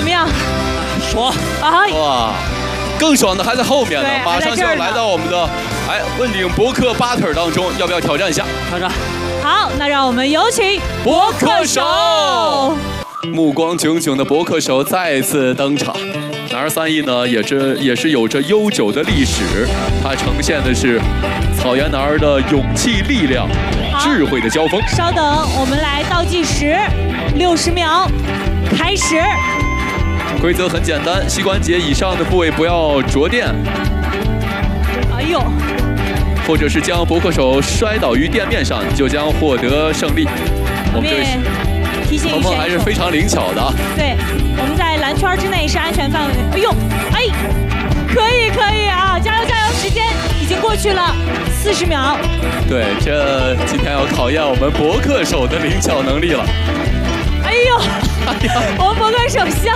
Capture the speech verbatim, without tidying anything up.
怎么样？ 爽！ 啊！ 哇，更爽的还在后面呢，马上就要来到我们的哎问鼎博客八腿当中，要不要挑战一下？ 挑战。 好，那让我们有请博客手。目光炯炯的博客手再次登场。男儿三艺呢，也是也是有着悠久的历史，它呈现的是草原男儿的勇气、力量、智慧的交锋。 稍等，我们来倒计时，六十秒，开始。 规则很简单，膝关节以上的部位不要着电。 哎呦！ 或者是将博客手摔倒于垫面上，就将获得胜利。我们这位提醒鹏鹏还是非常灵巧的啊。 对，我们在蓝圈之内是安全范围。哎呦，哎，可以可以啊，加油加油！时间已经过去了四十秒。 对，这今天要考验我们博客手的灵巧能力了。 哎呦，我们博客手像